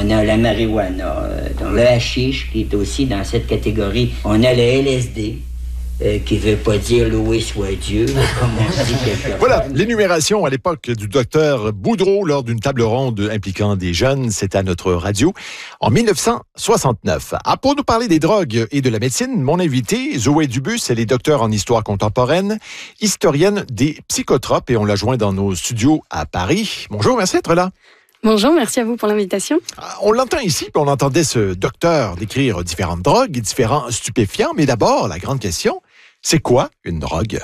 On a la marijuana, donc le hashish qui est aussi dans cette catégorie. On a le LSD. Qui ne veut pas dire loué soit Dieu, comme on dit quelquefois. Voilà, l'énumération à l'époque du docteur Boudreau lors d'une table ronde impliquant des jeunes, c'était à notre radio, en 1969. Pour nous parler des drogues et de la médecine, mon invité, Zoé Dubus, elle est docteure en histoire contemporaine, historienne des psychotropes, et on l'a joint dans nos studios à Paris. Bonjour, merci d'être là. Bonjour, merci à vous pour l'invitation. On l'entend ici, puis on entendait ce docteur décrire différentes drogues et différents stupéfiants, mais d'abord, la grande question, c'est quoi une drogue?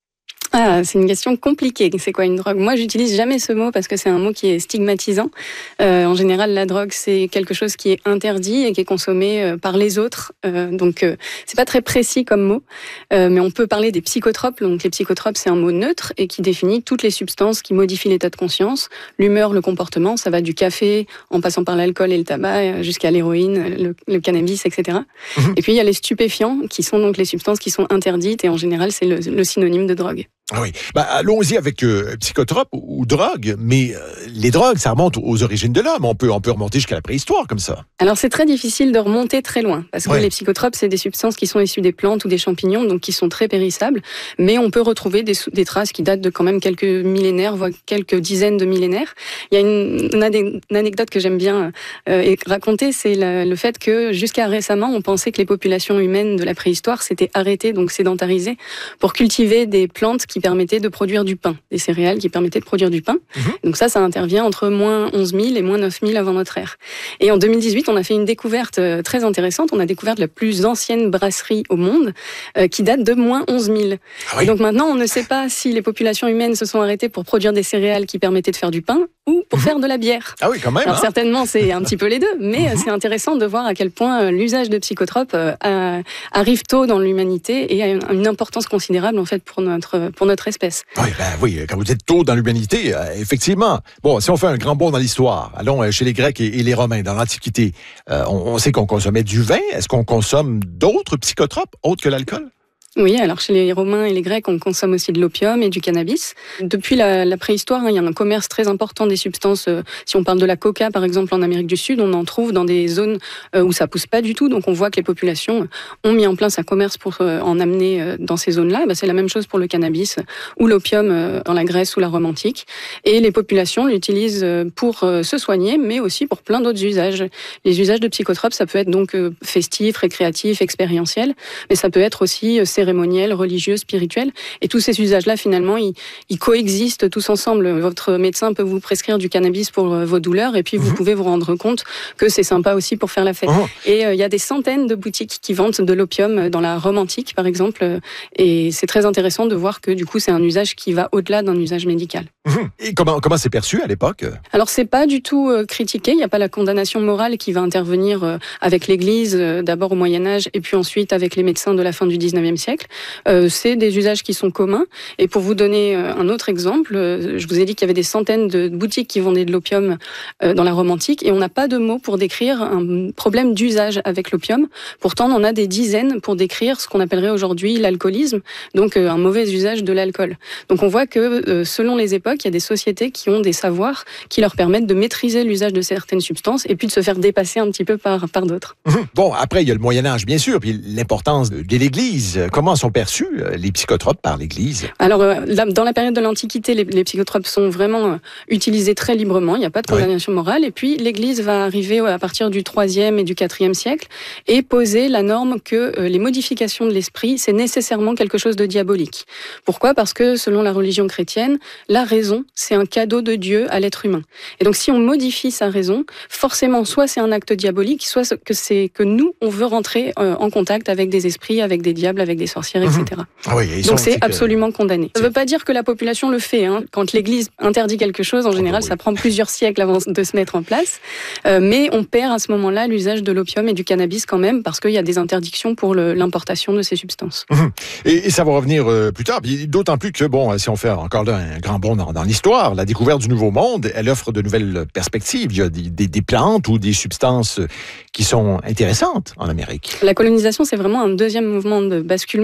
C'est une question compliquée. C'est quoi une drogue? Moi, j'utilise jamais ce mot parce que c'est un mot qui est stigmatisant. En général, la drogue, c'est quelque chose qui est interdit et qui est consommé par les autres. Donc, c'est pas très précis comme mot. Mais on peut parler des psychotropes. Donc, les psychotropes, c'est un mot neutre et qui définit toutes les substances qui modifient l'état de conscience, l'humeur, le comportement. Ça va du café, en passant par l'alcool et le tabac, jusqu'à l'héroïne, le cannabis, etc. Et puis, il y a les stupéfiants, qui sont donc les substances qui sont interdites. Et en général, c'est le synonyme de drogue. Ah oui. Allons-y avec psychotrope ou drogue, mais les drogues, ça remonte aux origines de l'homme. On peut remonter jusqu'à la préhistoire comme ça. Alors c'est très difficile de remonter très loin, parce que les psychotropes, c'est des substances qui sont issues des plantes ou des champignons, donc qui sont très périssables, mais on peut retrouver des traces qui datent de quand même quelques millénaires, voire quelques dizaines de millénaires. Il y a une anecdote que j'aime bien raconter, c'est le fait que jusqu'à récemment, on pensait que les populations humaines de la préhistoire s'étaient arrêtées, donc sédentarisées, pour cultiver des plantes qui permettaient de produire du pain, des céréales qui permettaient de produire du pain. Donc ça intervient entre moins 11 000 et moins 9 000 avant notre ère. Et en 2018, on a fait une découverte très intéressante. On a découvert la plus ancienne brasserie au monde qui date de moins 11 000. Ah oui. Et donc maintenant, on ne sait pas si les populations humaines se sont arrêtées pour produire des céréales qui permettaient de faire du pain ou pour faire de la bière. Ah oui, quand même. Alors certainement, c'est un petit peu les deux, mais c'est intéressant de voir à quel point l'usage de psychotropes arrive tôt dans l'humanité et a une importance considérable en fait pour notre espèce. Oui, quand vous dites tôt dans l'humanité, effectivement. Bon, si on fait un grand bond dans l'histoire, allons chez les Grecs et les Romains, dans l'Antiquité, on sait qu'on consommait du vin. Est-ce qu'on consomme d'autres psychotropes autres que l'alcool? Oui, alors chez les Romains et les Grecs, on consomme aussi de l'opium et du cannabis. Depuis la préhistoire, il y a un commerce très important des substances. Si on parle de la coca, par exemple, en Amérique du Sud, on en trouve dans des zones où ça pousse pas du tout. Donc on voit que les populations ont mis en place un commerce pour en amener dans ces zones-là. C'est la même chose pour le cannabis ou l'opium dans la Grèce ou la Rome antique. Et les populations l'utilisent pour se soigner, mais aussi pour plein d'autres usages. Les usages de psychotropes, ça peut être donc festif, récréatif, expérientiel, mais ça peut être aussi cérémoniel, religieux, spirituel. Et tous ces usages-là, finalement, ils coexistent tous ensemble. Votre médecin peut vous prescrire du cannabis pour vos douleurs et puis vous pouvez vous rendre compte que c'est sympa aussi pour faire la fête. Et il y a des centaines de boutiques qui vendent de l'opium dans la Rome antique, par exemple. Et c'est très intéressant de voir que, du coup, c'est un usage qui va au-delà d'un usage médical. Et comment c'est perçu à l'époque? Alors, c'est pas du tout critiqué. Il n'y a pas la condamnation morale qui va intervenir avec l'Église, d'abord au Moyen-Âge et puis ensuite avec les médecins de la fin du 19e siècle. C'est des usages qui sont communs. Et pour vous donner un autre exemple, je vous ai dit qu'il y avait des centaines de boutiques qui vendaient de l'opium dans la Rome antique et on n'a pas de mots pour décrire un problème d'usage avec l'opium. Pourtant, on en a des dizaines pour décrire ce qu'on appellerait aujourd'hui l'alcoolisme, donc un mauvais usage de l'alcool. Donc on voit que selon les époques, il y a des sociétés qui ont des savoirs qui leur permettent de maîtriser l'usage de certaines substances et puis de se faire dépasser un petit peu par d'autres. Bon, après, il y a le Moyen-Âge, bien sûr, puis l'importance de l'Église. Comment sont perçus les psychotropes par l'Église? Alors, dans la période de l'Antiquité, les psychotropes sont vraiment utilisés très librement. Il n'y a pas de condamnation morale. Et puis, l'Église va arriver à partir du 3e et du 4e siècle et poser la norme que les modifications de l'esprit, c'est nécessairement quelque chose de diabolique. Pourquoi? Parce que, selon la religion chrétienne, la raison, c'est un cadeau de Dieu à l'être humain. Et donc, si on modifie sa raison, forcément, soit c'est un acte diabolique, soit que nous, on veut rentrer en contact avec des esprits, avec des diables, avec des sorcières, etc. Donc c'est absolument condamné. Ça ne veut pas dire que la population le fait. Quand l'Église interdit quelque chose, en général, ça prend plusieurs siècles avant de se mettre en place. Mais on perd à ce moment-là l'usage de l'opium et du cannabis quand même, parce qu'il y a des interdictions pour l'importation de ces substances. Et ça va revenir plus tard. D'autant plus que, si on fait encore là un grand bond dans l'histoire, la découverte du Nouveau Monde, elle offre de nouvelles perspectives. Il y a des plantes ou des substances qui sont intéressantes en Amérique. La colonisation, c'est vraiment un deuxième mouvement de basculement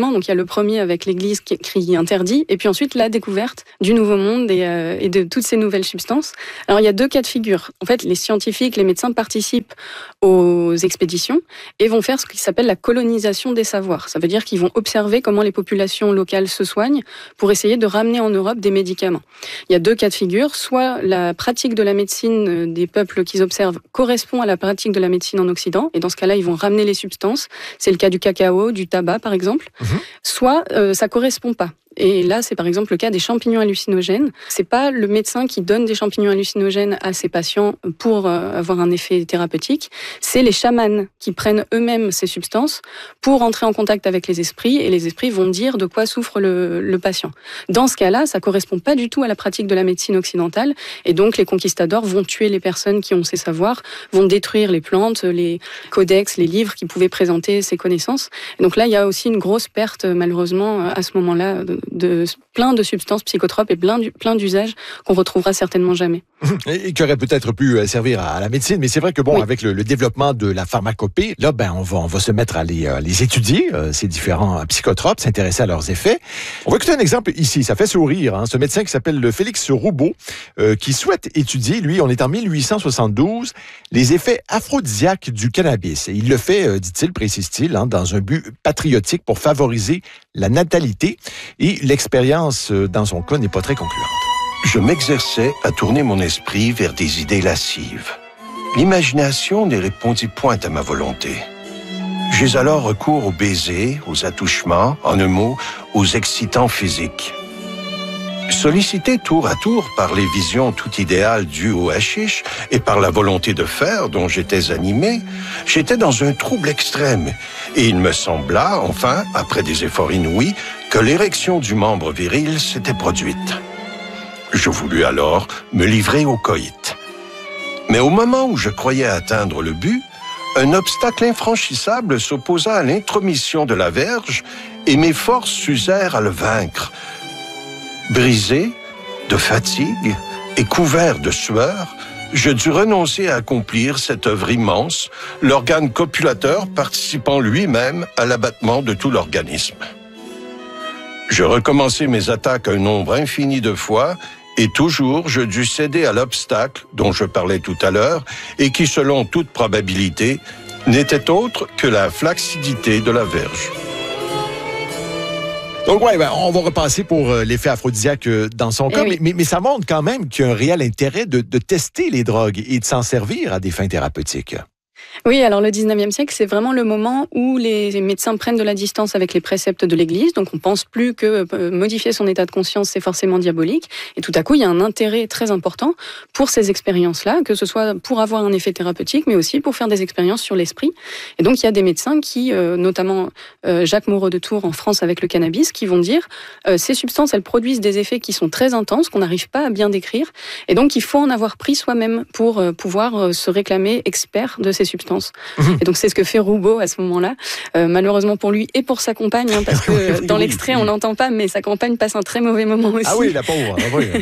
parallèlement. Donc il y a le premier avec l'Église qui interdit, et puis ensuite la découverte du Nouveau Monde et de toutes ces nouvelles substances. Alors il y a 2 cas de figure. En fait, les scientifiques, les médecins participent aux expéditions et vont faire ce qui s'appelle la colonisation des savoirs. Ça veut dire qu'ils vont observer comment les populations locales se soignent pour essayer de ramener en Europe des médicaments. Il y a 2 cas de figure. Soit la pratique de la médecine des peuples qu'ils observent correspond à la pratique de la médecine en Occident, et dans ce cas-là, ils vont ramener les substances. C'est le cas du cacao, du tabac, par exemple. Soit ça correspond pas. Et là, c'est par exemple le cas des champignons hallucinogènes. C'est pas le médecin qui donne des champignons hallucinogènes à ses patients pour avoir un effet thérapeutique. C'est les chamans qui prennent eux-mêmes ces substances pour entrer en contact avec les esprits, et les esprits vont dire de quoi souffre le patient. Dans ce cas-là, ça correspond pas du tout à la pratique de la médecine occidentale, et donc les conquistadors vont tuer les personnes qui ont ces savoirs, vont détruire les plantes, les codex, les livres qui pouvaient présenter ces connaissances. Et donc là, il y a aussi une grosse perte, malheureusement, à ce moment-là, de plein de substances psychotropes et plein d'usages qu'on retrouvera certainement jamais. Et qui aurait peut-être pu servir à la médecine, mais c'est vrai que bon, avec le développement de la pharmacopée, là, on va se mettre à les étudier, ces différents psychotropes, s'intéresser à leurs effets. On va écouter un exemple ici, ça fait sourire, hein, ce médecin qui s'appelle Félix Roubaud, qui souhaite étudier, lui, on est en 1872, les effets aphrodisiaques du cannabis. Et il le fait, dit-il, précise-t-il, hein, dans un but patriotique pour favoriser la natalité, et l'expérience, dans son cas, n'est pas très concluante. Je m'exerçais à tourner mon esprit vers des idées lascives. L'imagination ne répondit point à ma volonté. J'eus alors recours aux baisers, aux attouchements, en un mot, aux excitants physiques. Sollicité tour à tour par les visions tout idéales dues au hashish et par la volonté de faire dont j'étais animé, j'étais dans un trouble extrême, et il me sembla, enfin, après des efforts inouïs, que l'érection du membre viril s'était produite. Je voulus alors me livrer au coït. Mais au moment où je croyais atteindre le but, un obstacle infranchissable s'opposa à l'intromission de la verge, et mes forces s'usèrent à le vaincre. Brisé, de fatigue et couvert de sueur, je dus renoncer à accomplir cette œuvre immense, l'organe copulateur participant lui-même à l'abattement de tout l'organisme. Je recommençai mes attaques un nombre infini de fois, et toujours je dus céder à l'obstacle dont je parlais tout à l'heure, et qui, selon toute probabilité, n'était autre que la flaccidité de la verge. Donc, on va repasser pour l'effet aphrodisiaque dans son cas, mais ça montre quand même qu'il y a un réel intérêt de tester les drogues et de s'en servir à des fins thérapeutiques. Oui, alors le 19e siècle, c'est vraiment le moment où les médecins prennent de la distance avec les préceptes de l'Église. Donc on ne pense plus que modifier son état de conscience, c'est forcément diabolique. Et tout à coup, il y a un intérêt très important pour ces expériences-là, que ce soit pour avoir un effet thérapeutique, mais aussi pour faire des expériences sur l'esprit. Et donc il y a des médecins qui, notamment Jacques Moreau de Tours en France avec le cannabis, qui vont dire ces substances, elles produisent des effets qui sont très intenses, qu'on n'arrive pas à bien décrire. Et donc il faut en avoir pris soi-même pour pouvoir se réclamer expert de ces substances. Et donc c'est ce que fait Roubaud à ce moment-là, malheureusement pour lui et pour sa compagne, hein, parce que dans l'extrait on l'entend pas, mais sa compagne passe un très mauvais moment aussi. Ah oui, la pauvre.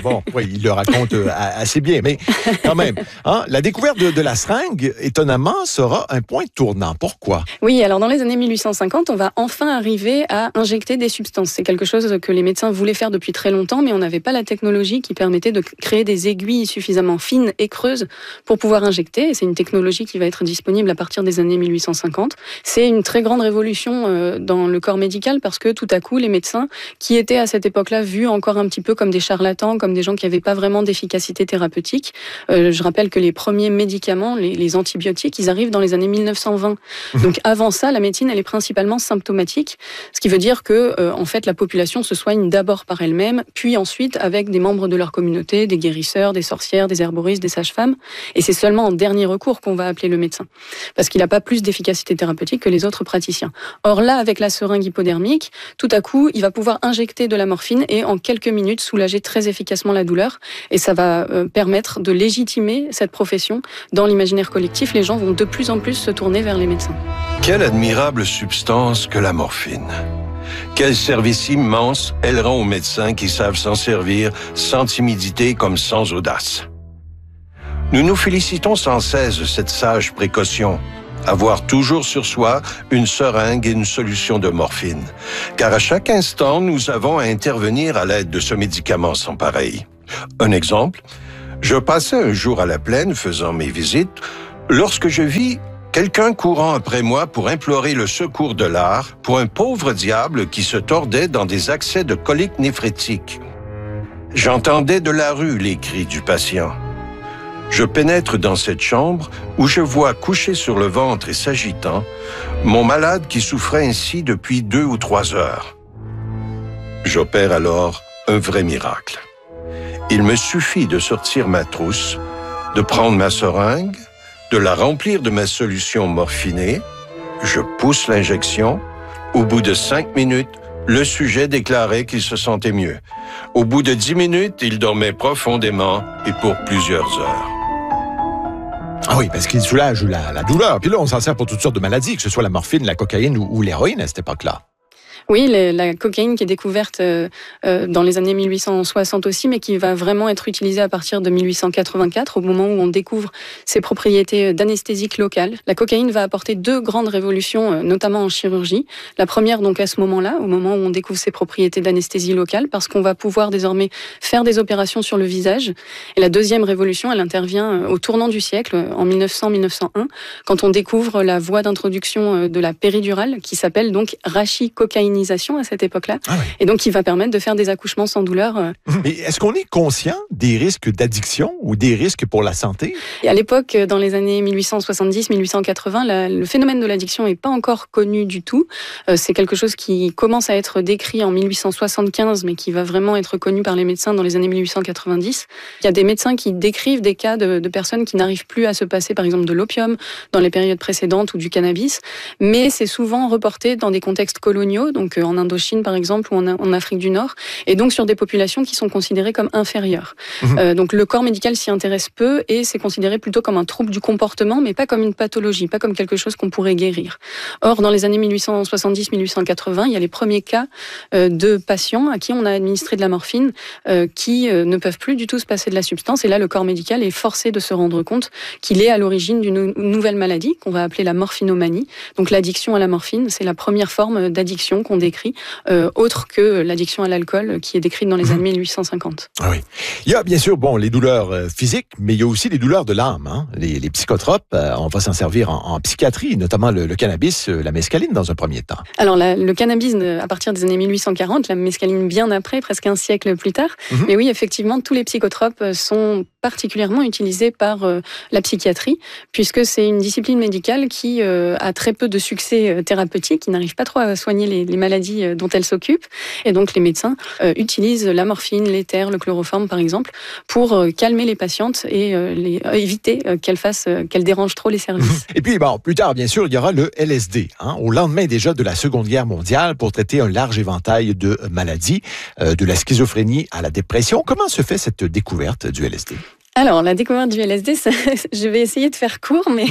Il le raconte assez bien, mais quand même, hein, la découverte de la seringue, étonnamment, sera un point tournant. Pourquoi? Oui, alors dans les années 1850, on va enfin arriver à injecter des substances. C'est quelque chose que les médecins voulaient faire depuis très longtemps, mais on n'avait pas la technologie qui permettait de créer des aiguilles suffisamment fines et creuses pour pouvoir injecter. Et c'est une technologie qui va être disponible à partir des années 1850. C'est une très grande révolution dans le corps médical parce que tout à coup, les médecins qui étaient à cette époque-là vus encore un petit peu comme des charlatans, comme des gens qui n'avaient pas vraiment d'efficacité thérapeutique. Je rappelle que les premiers médicaments, les antibiotiques, ils arrivent dans les années 1920. Donc avant ça, la médecine, elle est principalement symptomatique, ce qui veut dire que en fait, la population se soigne d'abord par elle-même, puis ensuite avec des membres de leur communauté, des guérisseurs, des sorcières, des herboristes, des sages-femmes. Et c'est seulement en dernier recours qu'on va appeler le médecin, parce qu'il n'a pas plus d'efficacité thérapeutique que les autres praticiens. Or là, avec la seringue hypodermique, tout à coup, il va pouvoir injecter de la morphine et en quelques minutes soulager très efficacement la douleur. Et ça va permettre de légitimer cette profession dans l'imaginaire collectif. Les gens vont de plus en plus se tourner vers les médecins. Quelle admirable substance que la morphine! Quel service immense elle rend aux médecins qui savent s'en servir sans timidité comme sans audace. Nous nous félicitons sans cesse de cette sage précaution. Avoir toujours sur soi une seringue et une solution de morphine. Car à chaque instant, nous avons à intervenir à l'aide de ce médicament sans pareil. Un exemple, je passais un jour à la plaine faisant mes visites lorsque je vis quelqu'un courant après moi pour implorer le secours de l'art pour un pauvre diable qui se tordait dans des accès de colique néphrétique. J'entendais de la rue les cris du patient. Je pénètre dans cette chambre où je vois couché sur le ventre et s'agitant mon malade qui souffrait ainsi depuis 2 ou 3 heures. J'opère alors un vrai miracle. Il me suffit de sortir ma trousse, de prendre ma seringue, de la remplir de ma solution morphinée. Je pousse l'injection. Au bout de 5 minutes, le sujet déclarait qu'il se sentait mieux. Au bout de 10 minutes, il dormait profondément et pour plusieurs heures. Ah oui, parce qu'il soulage la douleur. Puis là, on s'en sert pour toutes sortes de maladies, que ce soit la morphine, la cocaïne ou l'héroïne à cette époque-là. Oui, la cocaïne qui est découverte dans les années 1860 aussi, mais qui va vraiment être utilisée à partir de 1884, au moment où on découvre ses propriétés d'anesthésique locale. La cocaïne va apporter 2 grandes révolutions, notamment en chirurgie. La première, donc à ce moment-là, au moment où on découvre ses propriétés d'anesthésie locale, parce qu'on va pouvoir désormais faire des opérations sur le visage. Et la deuxième révolution, elle intervient au tournant du siècle, en 1900-1901, quand on découvre la voie d'introduction de la péridurale, qui s'appelle donc rachicocaïnisation à cette époque-là, et donc qui va permettre de faire des accouchements sans douleur. Mais est-ce qu'on est conscient des risques d'addiction ou des risques pour la santé? Et à l'époque, dans les années 1870-1880, le phénomène de l'addiction n'est pas encore connu du tout. C'est quelque chose qui commence à être décrit en 1875, mais qui va vraiment être connu par les médecins dans les années 1890. Il y a des médecins qui décrivent des cas de personnes qui n'arrivent plus à se passer, par exemple, de l'opium dans les périodes précédentes ou du cannabis, mais c'est souvent reporté dans des contextes coloniaux, donc en Indochine par exemple ou en Afrique du Nord, et donc sur des populations qui sont considérées comme inférieures. Donc le corps médical s'y intéresse peu et c'est considéré plutôt comme un trouble du comportement, mais pas comme une pathologie, pas comme quelque chose qu'on pourrait guérir. Or, dans les années 1870-1880, il y a les premiers cas de patients à qui on a administré de la morphine qui ne peuvent plus du tout se passer de la substance, et là le corps médical est forcé de se rendre compte qu'il est à l'origine d'une nouvelle maladie qu'on va appeler la morphinomanie. Donc l'addiction à la morphine, c'est la première forme d'addiction qu'on décrit, autre que l'addiction à l'alcool qui est décrite dans les années 1850. Ah oui. Il y a bien sûr les douleurs physiques, mais il y a aussi les douleurs de l'âme. Hein? Les psychotropes, on va s'en servir en psychiatrie, notamment le cannabis, la mescaline dans un premier temps. Alors le cannabis à partir des années 1840, la mescaline bien après, presque un siècle plus tard. Mais oui, effectivement, tous les psychotropes sont particulièrement utilisés par la psychiatrie, puisque c'est une discipline médicale qui a très peu de succès thérapeutique, qui n'arrive pas trop à soigner les maladies dont elle s'occupe. Et donc les médecins utilisent la morphine, l'éther, le chloroforme par exemple, pour calmer les patientes et éviter qu'elles dérangent trop les services. Et puis plus tard, bien sûr, il y aura le LSD, au lendemain déjà de la Seconde Guerre mondiale, pour traiter un large éventail de maladies, de la schizophrénie à la dépression. Comment se fait cette découverte du LSD? Alors, la découverte du LSD, je vais essayer de faire court, mais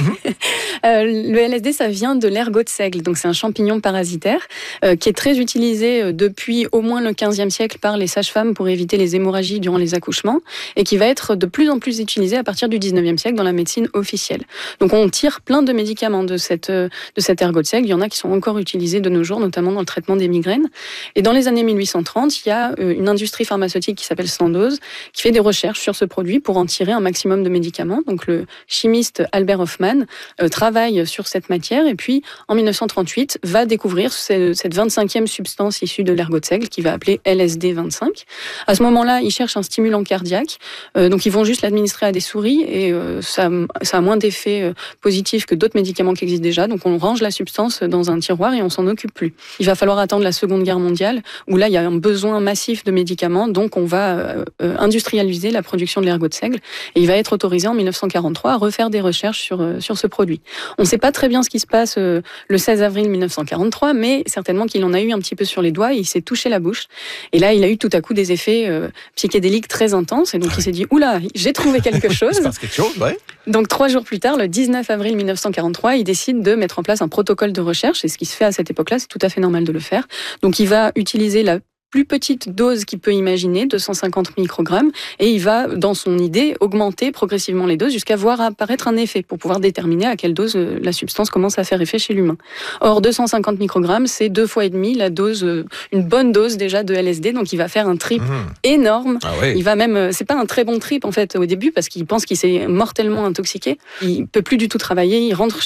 le LSD, ça vient de l'ergot de seigle. Donc, c'est un champignon parasitaire qui est très utilisé depuis au moins le 15e siècle par les sages-femmes pour éviter les hémorragies durant les accouchements et qui va être de plus en plus utilisé à partir du 19e siècle dans la médecine officielle. Donc, on tire plein de médicaments de cet ergot de seigle. Il y en a qui sont encore utilisés de nos jours, notamment dans le traitement des migraines. Et dans les années 1830, il y a une industrie pharmaceutique qui s'appelle Sandoz, qui fait des recherches sur ce produit pour en tirer un maximum de médicaments. Donc le chimiste Albert Hofmann travaille sur cette matière et puis en 1938 va découvrir cette 25e substance issue de l'ergot de seigle qu'il va appeler LSD 25. À ce moment-là, il cherche un stimulant cardiaque, donc ils vont juste l'administrer à des souris et ça a moins d'effets positifs que d'autres médicaments qui existent déjà. Donc on range la substance dans un tiroir et on s'en occupe plus. Il va falloir attendre la Seconde Guerre mondiale où là il y a un besoin massif de médicaments, donc on va industrialiser la production de l'ergot de seigle. Et il va être autorisé en 1943 à refaire des recherches sur ce produit. On ne sait pas très bien ce qui se passe le 16 avril 1943, mais certainement qu'il en a eu un petit peu sur les doigts et il s'est touché la bouche. Et là, il a eu tout à coup des effets psychédéliques très intenses. Et donc, il s'est dit, oula, j'ai trouvé quelque chose. Il se passe quelque chose, ouais. Donc, 3 jours plus tard, le 19 avril 1943, il décide de mettre en place un protocole de recherche. Et ce qui se fait à cette époque-là, c'est tout à fait normal de le faire. Donc, il va utiliser la plus petite dose qu'il peut imaginer, 250 microgrammes, et il va, dans son idée, augmenter progressivement les doses jusqu'à voir apparaître un effet pour pouvoir déterminer à quelle dose la substance commence à faire effet chez l'humain. Or, 250 microgrammes, c'est 2 fois et demi la dose, une bonne dose déjà de LSD, donc il va faire un trip énorme. Ah oui. Il va même, c'est pas un très bon trip en fait au début parce qu'il pense qu'il s'est mortellement intoxiqué. Il peut plus du tout travailler, il rentre